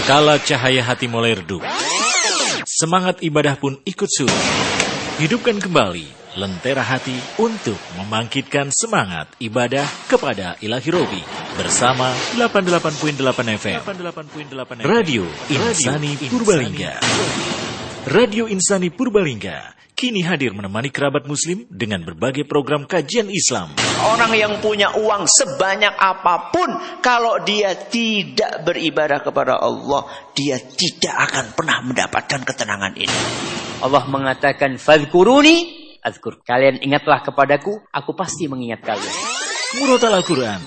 Kala cahaya hati mulai redup, semangat ibadah pun ikut surut. Hidupkan kembali lentera hati untuk membangkitkan semangat ibadah kepada Ilahi Robi bersama 88.8 FM Radio Insani Purbalingga. Radio Insani Purbalingga kini hadir menemani kerabat muslim dengan berbagai program kajian Islam. Orang yang punya uang sebanyak apapun, kalau dia tidak beribadah kepada Allah, dia tidak akan pernah mendapatkan ketenangan ini. Allah mengatakan, "Fadhkuruni azkur." Kalian ingatlah kepadaku, aku pasti mengingat kalian. Murotal Al-Quran,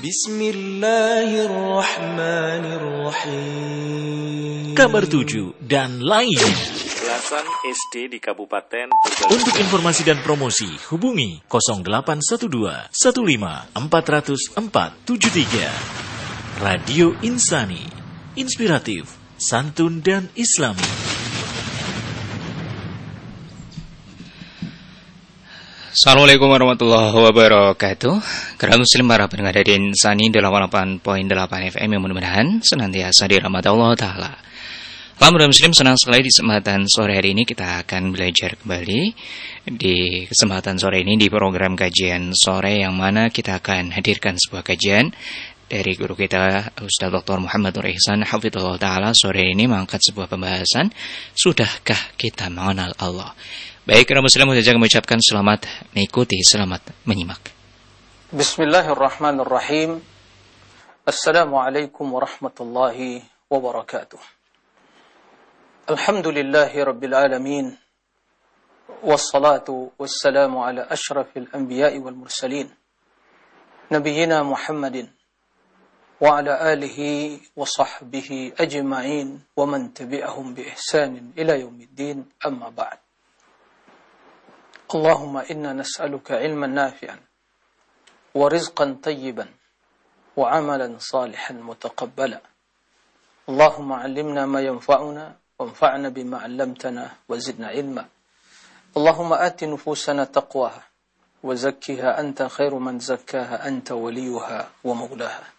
Bismillahirrahmanirrahim, Kabar 7 dan lain. Belasan SD di Kabupaten Untuk informasi dan promosi hubungi 0812 15 40473. Radio Insani, inspiratif, santun dan islami. Assalamualaikum warahmatullahi wabarakatuh. Kerabat muslim para pendengar dari Insani 88.8 FM yang mudah-mudahan senantiasa dirahmati Allah Ta'ala. Alhamdulillah muslim, senang sekali di kesempatan sore hari ini kita akan belajar kembali. Di kesempatan sore ini di program kajian sore yang mana kita akan hadirkan sebuah kajian dari guru kita Ustaz Dr. Muhammad Nur Ihsan Hafizahullah Ta'ala. Sore ini mengangkat sebuah pembahasan, sudahkah kita mengenal Allah? Baik, kerabat muslim, saya mengucapkan selamat mengikuti, selamat menyimak. Bismillahirrahmanirrahim. Assalamualaikum warahmatullahi wabarakatuh. Alhamdulillahi rabbil alamin. Wassalatu wassalamu ala ashrafil anbiya'i wal mursalin, Nabiyyina Muhammadin wa ala alihi wa sahbihi ajma'in wa man tabi'ahum bi ihsanin ila yaumiddin, amma ba'd. Allahumma inna nas'aluka ilman nafi'an wa rizqan tayyiban wa amalan salihan mutaqabbala. Allahumma 'allimna ma yanfa'una wanfa'na bima 'allamtana wa zidna ilma. Allahumma ati nufusana taqwaha wa zakkiha anta khairu man zakkaha anta waliyuha wa maulaha.